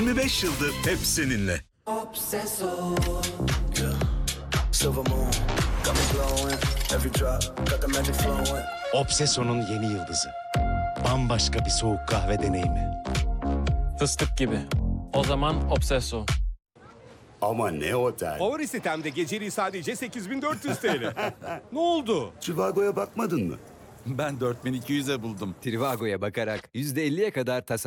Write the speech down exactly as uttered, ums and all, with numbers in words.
yirmi beş yıldır hep seninle. Obseso. Silver moon, got me glowing. Every drop, got the magic flowing. Obseso'nun yeni yıldızı. Bambaşka bir soğuk kahve deneyimi. Fıstık gibi. O zaman Obseso. Ama ne otel? Favori sitemde geceliği sadece sekiz bin dört yüz T L. Ne oldu? Trivago'ya bakmadın mı? Ben dört bin iki yüze buldum. Trivago'ya bakarak yüzde elliye kadar tasarruf.